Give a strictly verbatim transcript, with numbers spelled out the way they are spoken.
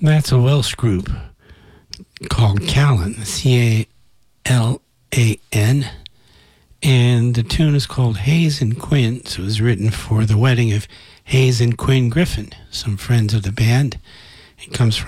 That's a Welsh group called Callan, C A L A N. And the tune is called Hayes and Quinn. So it was written for the wedding of Hayes and Quinn Griffin, some friends of the band. It comes from